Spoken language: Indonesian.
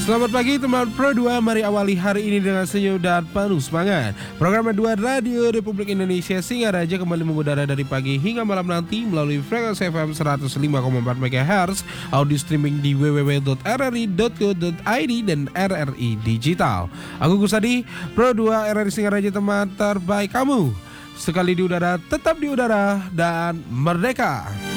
Selamat pagi teman Pro 2, mari awali hari ini dengan senyum dan penuh semangat. Program 2 Radio Republik Indonesia Singaraja kembali mengudara dari pagi hingga malam nanti melalui frekuensi FM 105,4 MHz, audio streaming di www.rri.co.id dan RRI Digital. Aku Gusadi, Pro 2 RRI Singaraja, teman terbaik kamu. Sekali di udara, tetap di udara, dan merdeka.